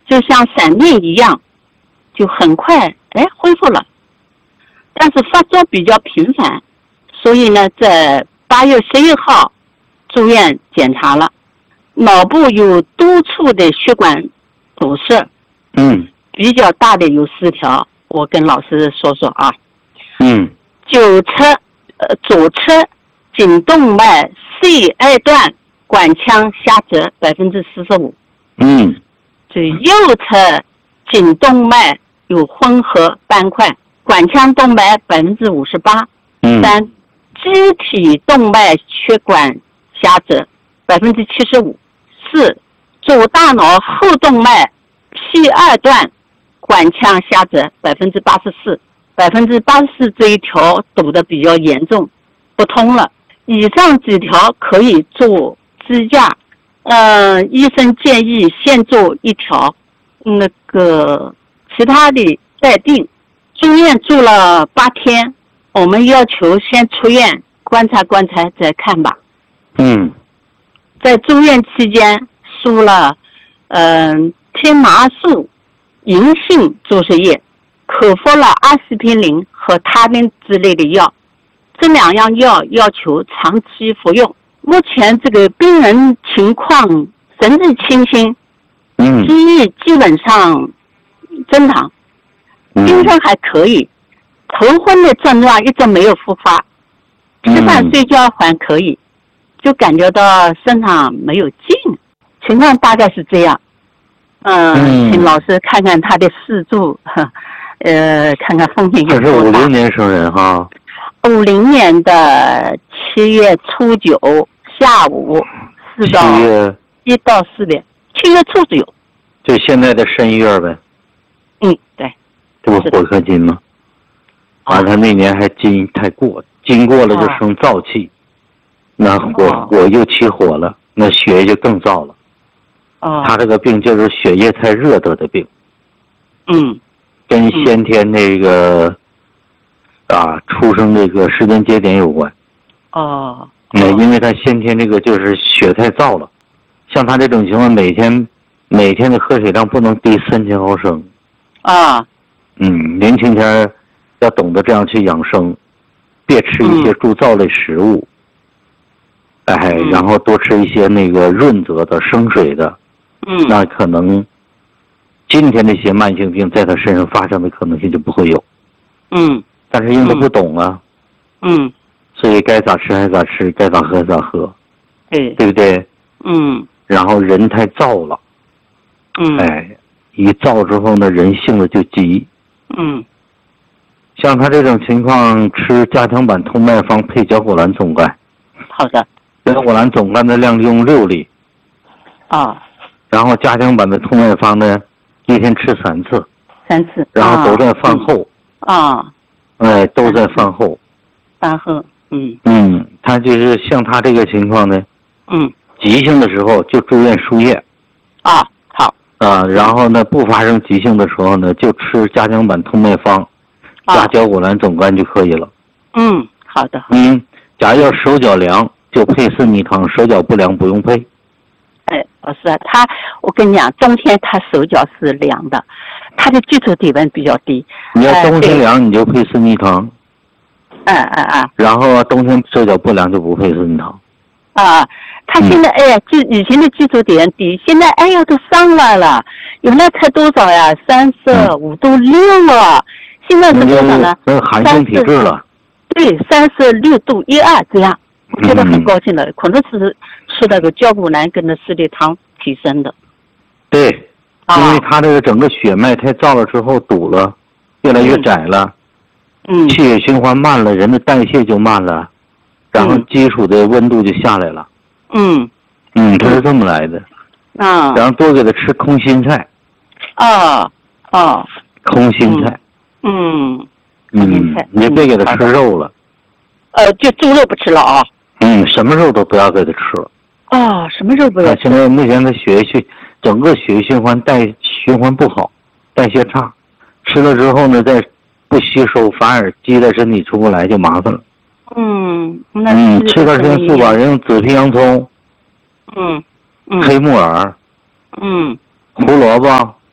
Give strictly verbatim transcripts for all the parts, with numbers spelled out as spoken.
就像闪电一样，就很快哎恢复了。但是发作比较频繁，所以呢，在八月十一号住院检查了，脑部有多处的血管堵塞， 嗯， 比较大的有四条，我跟老师说说啊。 嗯， 左侧呃左侧颈动脉 C 二段管腔狭窄百分之四十五， 嗯， 这右侧颈动脉有混合斑块，管腔动脉百分之五十八。 嗯， 三，肢体动脉血管狭窄百分之七十五。四，左大脑后动脉 P 二段管腔狭窄百分之八十四，百分之八十四这一条堵得比较严重，不通了。以上几条可以做支架，呃，医生建议先做一条，那个其他的待定。住院住了八天，我们要求先出院观察观察再看吧。 嗯， 在住院期间输了，嗯、呃，天麻素银杏注射液，口服了阿司匹林和他汀之类的药，这两样药要求长期服用。目前这个病人情况神志清醒， 嗯， 记忆基本上正常，精神还可以，头昏的症状一直没有复发，吃饭睡觉还可以，就感觉到身上没有劲，情况大概是这样。嗯， 嗯请老师看看他的四柱，呃，看看风险有这是多大。 五零年生人哈。 五零年的七月初九下午四到七月一到四点，七月初九。 就现在的肾月呗。 嗯，对。 这不火克金吗？完、啊，他那年还金太过，金过了就生燥气，那火、 哦、 火又起火了，那血液就更燥了。 哦。 他这个病就是血液太热得的病。 嗯。 跟先天那个、嗯、啊出生这个时间节点有关。 哦。 那、嗯、因为他先天这个就是血太燥了，像他这种情况，每天每天的喝水量不能低三千毫升。 啊。 嗯，年轻前要懂得这样去养生，别吃一些助燥类食物，嗯、哎，然后多吃一些那个润泽的生水的， 嗯， 那可能今天这些慢性病在他身上发生的可能性就不会有。 嗯， 但是因为他不懂啊， 嗯， 所以该咋吃还咋吃，该咋喝咋喝， 对， 对不对？ 嗯， 然后人太燥了， 嗯， 哎，一燥之后呢，人性子就急。 嗯， 像他这种情况，吃加强版通脉方配胶果兰总苷。 好的。 胶果兰总苷的量用六粒。 啊。 然后加强版的通脉方呢，一天吃三次。 三次。 然后都在饭后。 啊。 哎，都在饭后。 饭后，嗯。 嗯，他就是像他这个情况呢。 嗯。 急性的时候就住院输液。 啊。好。 啊，然后呢，不发生急性的时候呢，就吃加强版通脉方，加胶果兰总苷就可以了。 嗯，好的。 嗯，假如要手脚凉，就配四逆汤；手脚不凉不用配。 哎，老师啊，他，我跟你讲，冬天他手脚是凉的，他的基础体温比较低。 你要冬天凉，你就配四逆汤。 嗯嗯嗯。 然后冬天手脚不凉就不配四逆汤。 啊。他现在、嗯、哎，基以前的基础体温低，现在哎呀都上来了，原来才多少呀？三十五度六啊，现在是多少呢？ 那寒性体质了。 对，三十六度一二这样，我觉得很高兴的，嗯、可能是吃那个胶果兰跟那四粒汤提升的。 对，因为他这个整个血脉太燥了之后堵了，越来越窄了， 嗯， 气血循环慢了，人的代谢就慢了，然后基础的温度就下来了。 嗯， 嗯，他是这么来的。 啊， 然后多给他吃空心菜。 啊啊， 空心菜。 嗯， 空心菜。嗯，你别给他吃肉了。 呃，就猪肉不吃了啊。 嗯，什么肉都不要给他吃了。 啊，什么肉不要吃？ 现在目前他血液循整个血液循环代循环不好，代谢差，吃了之后呢，再不吸收，反而积在身体出不来，就麻烦了。 嗯，那嗯，吃点生素吧，人用紫皮洋葱， 嗯，嗯黑木耳， 嗯， 胡萝卜，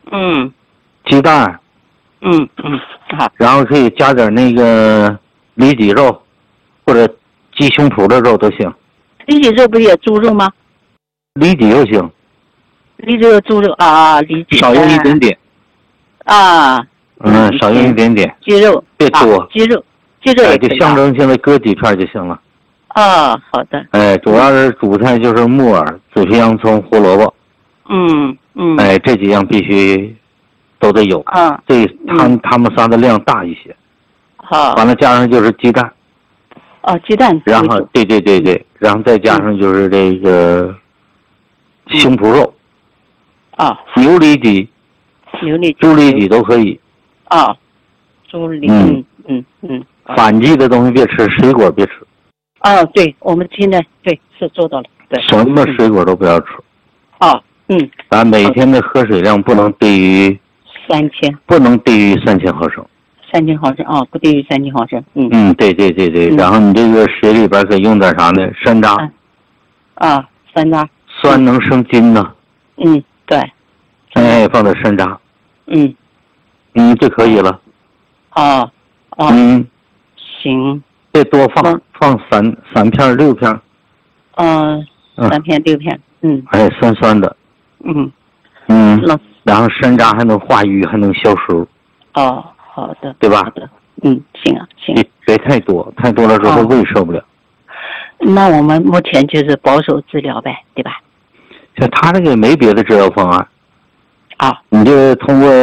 嗯， 鸡蛋， 嗯嗯，好， 然后可以加点那个里脊肉，或者鸡胸脯的肉都行。 里脊肉不也猪肉吗？ 里脊肉行， 里脊肉猪肉啊，里脊少用一点点。 啊， 嗯，少用一点点。 鸡肉别多。 啊、鸡肉，鸡肉也可以、啊。 就象征性的割几片就行了。 哦，好的。 哎，主要是主菜就是木耳、紫皮洋葱、胡萝卜。 嗯嗯。 哎，这几样必须都得有。 啊。 这他们他们仨的量大一些。 好。 完了加上就是鸡蛋。 哦，鸡蛋。 然后对对对对，然后再加上就是这个胸脯肉。 啊。 牛里脊。 牛里脊。 猪里脊都可以。 啊。猪里。嗯嗯嗯。 反季的东西别吃，水果别吃。 哦，对，我们现在对是做到了，对。 什么水果都不要吃。 哦，嗯。 咱每天的喝水量不能低于三千， 不能低于三千毫升。 三千毫升啊、哦，不低于三千毫升。嗯嗯，对对对对、嗯。然后你这个水里边可以用点啥呢？山楂。 啊，啊山楂。 酸能生津呢。 嗯，对。 哎，放点山楂。 嗯。 嗯，就可以了。 哦哦。 嗯。 行。 别多放，嗯、放三三片六片。 嗯、呃，三片六片。嗯。 哎，酸酸的。 嗯。 嗯。然后山楂还能化瘀，还能消食。 哦，好的。 对吧？ 好的。嗯，行啊，行。 别别太多，太多了之后胃受不了。 哦、那我们目前就是保守治疗呗，对吧？ 像他这个没别的治疗方案。 啊。 你就通过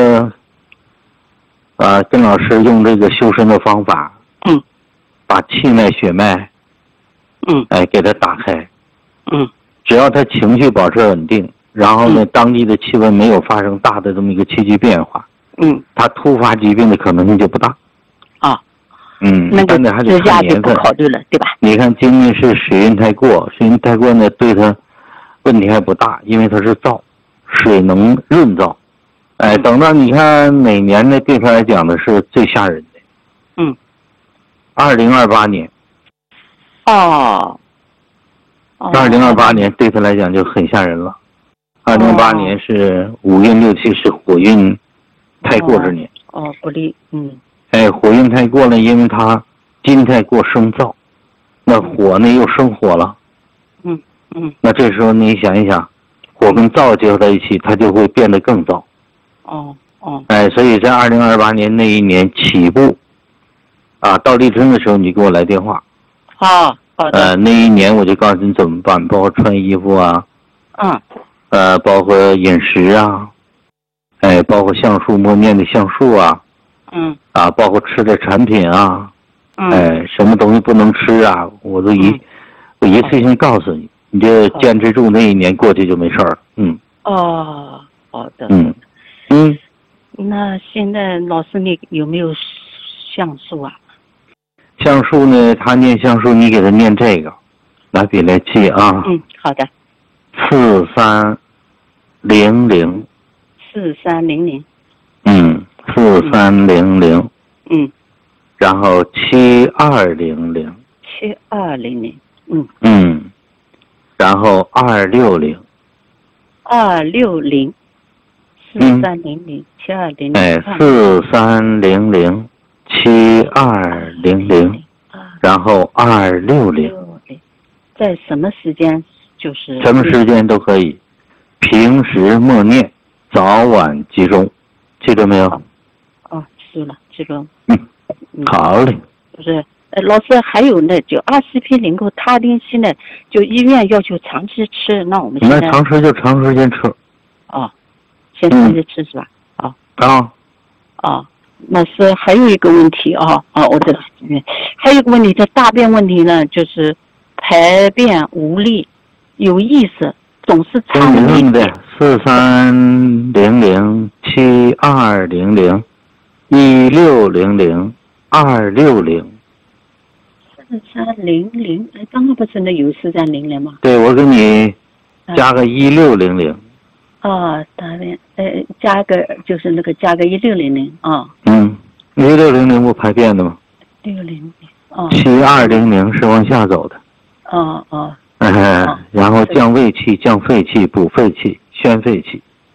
啊，跟老师用这个修身的方法。 嗯。 把气脉、血脉， 嗯， 哎，给他打开， 嗯， 只要他情绪保持稳定，然后呢，嗯、当地的气温没有发生大的这么一个气机变化， 嗯， 他突发疾病的可能性就不大。 啊， 嗯， 那个还得看年份， 考虑了，对吧？ 你看今年是水运太过，水运太过呢，对他问题还不大，因为它是燥，水能润燥。哎，等到你看哪年呢，对他来讲的是最吓人的。 嗯。 二零二八年， 哦， 二零二八年对他来讲就很吓人了。二零二八年是五运六气是火运太过之年。 哦，哦不利，嗯。 哎，火运太过了，因为它金太过生燥，那火呢又生火了。 嗯嗯。 那这时候你想一想，火跟燥结合在一起，它就会变得更燥。 哦哦。 哎，所以在二零二八年那一年起步。啊，到立春的时候你给我来电话。 好，好的。 呃，那一年我就告诉你怎么办，包括穿衣服啊， 嗯， 呃，包括饮食啊，哎，包括橡树摸面的橡树啊， 嗯， 啊，包括吃的产品啊， 嗯， 哎，什么东西不能吃啊，我都一、嗯、我一次性告诉你，你就坚持住，那一年过去就没事了。嗯。 哦，好的。 嗯嗯。 那现在老师你有没有橡树啊？ 橡树呢，他念橡树，你给他念这个，拿笔来记啊。 嗯，好的。 四三零零。 四三零零。 嗯，四三零零。 嗯。 然后七二零零。 七二零零。嗯。 嗯。然后二六零。 二六零。四三零零七二零零。 哎，四三零零。七二零零，然后二六零， 在什么时间就是什么时间都可以，平时默念，早晚集中，记住没有？ 哦，记住了，记住了。 嗯，好嘞。 不是，呃，老师还有呢，就阿司匹林和他汀西呢，就医院要求长期吃，那我们现在那长时就长时间吃。 哦，先长期吃是吧？哦。 啊。 哦。老师还有一个问题啊啊，我知道，还有一个问题，这大便问题呢，就是排便无力，有意识，总是差那一点。 四三零零七二零零一六零零二六零。 四三零零，哎，刚刚不是那有四三零零吗？ 对，我给你加个一六零零。 哦，大便，呃，加个就是那个加个一六零零啊。 嗯，一六零零不排便的吗？ 六零零，哦。 七二零零是往下走的。 哦哦。 哎，然后降胃气、降肺气、补肺气、宣肺气。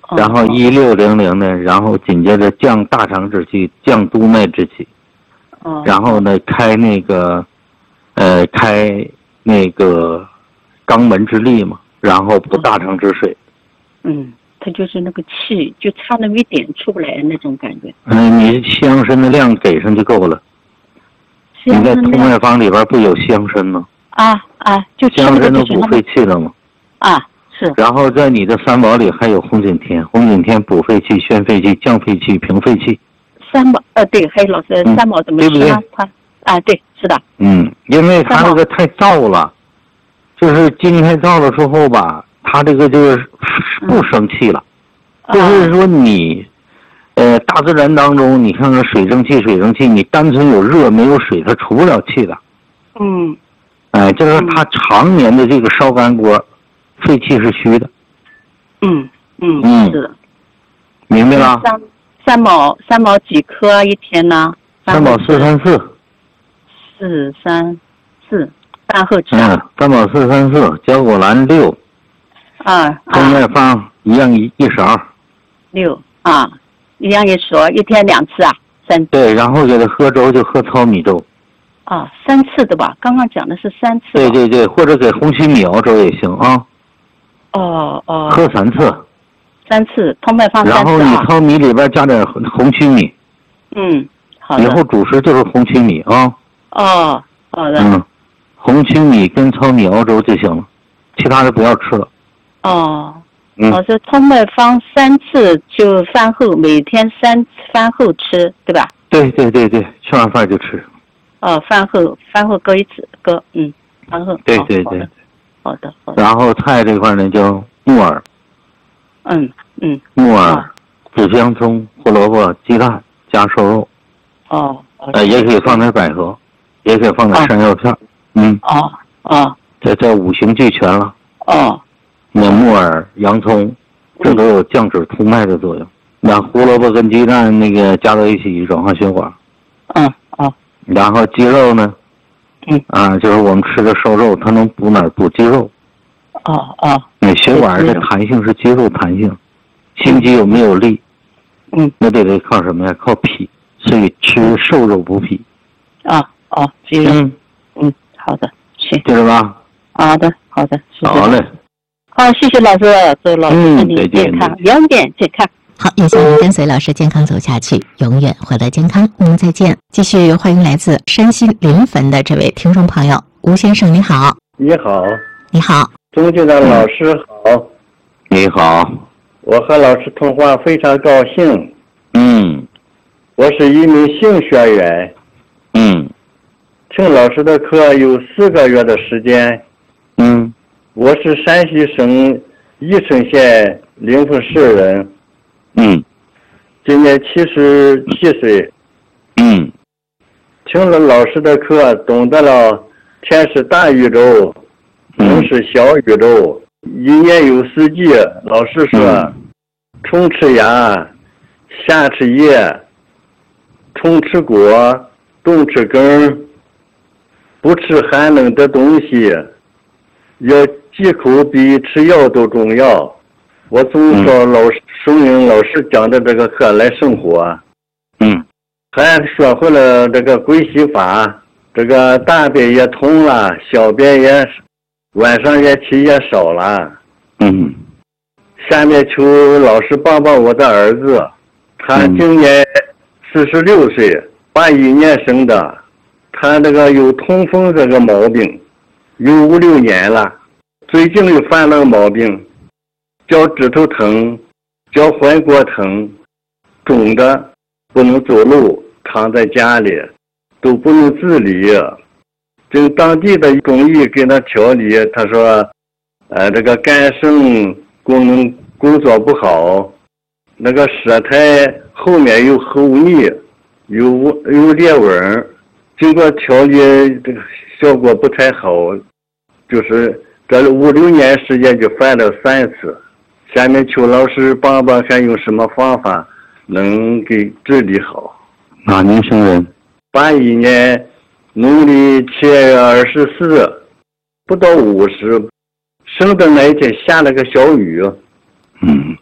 然后一六零零的，然后紧接着降大肠之气，降督脉之气， 哦， 然后呢开那个，呃开那个肛门之力嘛，然后补大肠之水。 嗯，他就是那个气就差那么一点出不来那种感觉。 嗯，你香参的量给上就够了。你在通脉方里边不有香参吗？ 啊啊，就香参都补肺气的嘛。 啊，是。 然后在你的三宝里还有红景天，红景天补肺气、宣肺气、降肺气、平肺气。 三宝呃对，还有老师、嗯、三宝怎么吃呢？他啊对，是的。 嗯，因为他这个太燥了，就是筋太燥了之后吧，他这个就是不生气了。嗯、就是说你，呃，大自然当中，你看看水蒸气，水蒸气，你单纯有热没有水，它出不了气的。 嗯。 哎，就是他常年的这个烧干锅，肺气是虚的。 嗯嗯嗯， 是的。 明白了。 三三宝三宝几颗一天呢？ 三宝四三四。 四三四，饭后吃。 嗯，三宝四三四，胶果兰六。 啊。 通脉方一样一一勺。 六啊，一样一勺，一天两次啊，三次。 对，然后给他喝粥就喝糙米粥。 啊，三次的吧？刚刚讲的是三次。 对对对，或者给红曲米熬粥也行啊。 哦哦。 喝三次。 三次，通脉方三次、啊。 然后你糙米里边加点红曲米。 嗯，好的。 以后主食就是红曲米啊。 哦，好的。 嗯，红曲米跟糙米熬粥就行了，其他的不要吃了。 哦。 嗯。 我说通脉方三次，就饭后每天三饭后吃，对吧？ 对对对对，吃完饭就吃。 哦，饭后饭后各一次，各嗯，饭后。 对对对。 好的好的。 然后菜这块呢叫木耳。 嗯嗯。 木耳、紫香葱、胡萝卜、鸡蛋加瘦肉。 哦。 呃，也可以放点百合，也可以放点山药片。嗯。 哦哦。 这这五行俱全了。 哦。 那木耳、洋葱，这都有降脂通脉的作用。那胡萝卜跟鸡蛋那个加到一起转化血管。 嗯哦。 然后鸡肉呢？ 嗯。 啊，就是我们吃的瘦肉，它能补哪儿？补肌肉。 哦哦。 那血管的弹性是肌肉弹性，心肌有没有力？ 嗯。 那得得靠什么呀？靠脾，所以吃瘦肉补脾。 啊哦，肌肉。 嗯嗯，好的，行。 记着吧。 好的好的，谢谢。 好嘞。 好，谢谢老师，祝老师身体健康，永远健康。 好，也希望您跟随老师健康走下去，永远获得健康。您再见。继续欢迎来自山西临汾的这位听众朋友吴先生，你好。 你好。 你好。 钟局长老师好。 你好。 我和老师通话非常高兴。 嗯。 我是一名性学员。 嗯。 听老师的课有四个月的时间。 嗯。 我是山西省宜春县临汾市人。 嗯。 今年七十七岁。 嗯。 听了老师的课，懂得了天是大宇宙，人是小宇宙，一年有四季。老师说，嗯、春吃芽，夏吃叶，春吃果，冬吃根，不吃寒冷的东西，要忌口比吃药都重要。我从小老师顺应老师讲的这个课来生活。 嗯。 还学会了这个归息法，这个大便也通了，小便也晚上也起也少了。 嗯。 下面求老师帮帮我的儿子，他今年四十六岁，八一年生的，他这个有痛风这个毛病，有五六年了，最近又犯了毛病，脚趾头疼，脚踝骨疼，肿的不能走路，躺在家里都不能自理。经当地的中医给他调理，他说呃这个肝肾功能工作不好，那个舌苔后面有厚腻，有有裂纹，经过调理这个效果不太好，就是这五六年时间就犯了三次。下面求老师帮帮看用什么方法能给治理好。 哪年生人？ 八一年农历七月二十四，不到五十，生的那一天下了个小雨。 嗯。